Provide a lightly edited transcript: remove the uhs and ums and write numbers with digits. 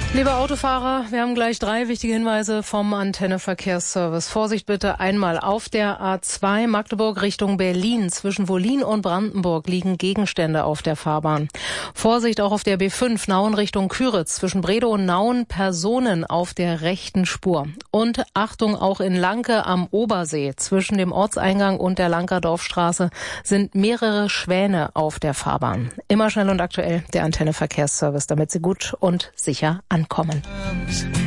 Liebe Autofahrer, wir haben gleich 3 wichtige Hinweise vom Antenne Verkehrsservice. Vorsicht bitte einmal auf der A2 Magdeburg Richtung Berlin. Zwischen Wollin und Brandenburg liegen Gegenstände auf der Fahrbahn. Vorsicht auch auf der B5 Nauen Richtung Küritz. Zwischen Bredow und Nauen Personen auf der rechten Spur. Und Achtung auch in Lanke am Obersee. Zwischen dem Ortseingang und der Lanker Dorfstraße sind mehrere Schwäne auf der Fahrbahn. Immer schnell und aktuell der Antenne Verkehrsservice, damit Sie gut und sicher ankommen.